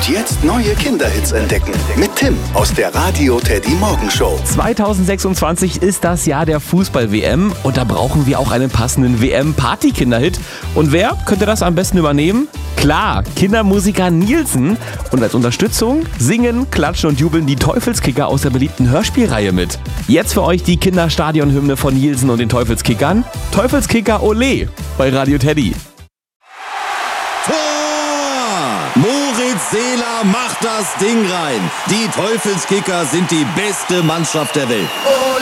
Und jetzt neue Kinderhits entdecken mit Tim aus der Radio Teddy Morgenshow. 2026 ist das Jahr der Fußball-WM und da brauchen wir auch einen passenden WM-Party-Kinderhit. Und wer könnte das am besten übernehmen? Klar, Kindermusiker Nielsen. Und als Unterstützung singen, klatschen und jubeln die Teufelskicker aus der beliebten Hörspielreihe mit. Jetzt für euch die Kinderstadionhymne von Nielsen und den Teufelskickern. Teufelskicker Ole bei Radio Teddy. Moritz Seeler macht das Ding rein. Die Teufelskicker sind die beste Mannschaft der Welt.